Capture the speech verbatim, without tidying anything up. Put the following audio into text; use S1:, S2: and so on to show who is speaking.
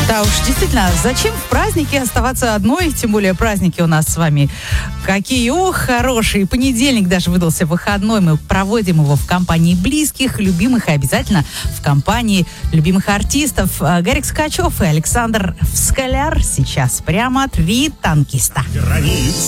S1: Да уж, действительно, зачем в празднике оставаться одной, тем более праздники у нас с вами какие, ох, хорошие. Понедельник даже выдался выходной, мы проводим его в компании близких, любимых и обязательно в компании любимых артистов. Гарик Сукачев и Александр Вскаляр сейчас прямо три танкиста.